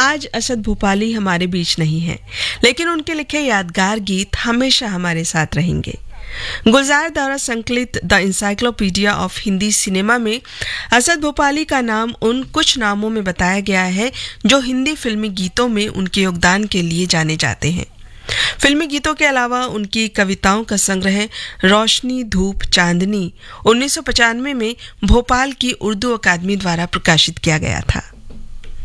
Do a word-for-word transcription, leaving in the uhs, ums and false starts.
आज असद भोपाली हमारे बीच नहीं है, लेकिन उनके लिखे यादगार गीत हमेशा हमारे साथ रहेंगे। गुलजार द्वारा संकलित द इंसाइक्लोपीडिया ऑफ हिंदी सिनेमा में असद भोपाली का नाम उन कुछ नामों में बताया गया है जो हिंदी फिल्मी गीतों में उनके योगदान के लिए जाने जाते हैं। फिल्मी गीतों के अलावा उनकी कविताओं का संग्रह रोशनी धूप चांदनी उन्नीस सौ पचानवे में भोपाल की उर्दू अकादमी द्वारा प्रकाशित किया गया था।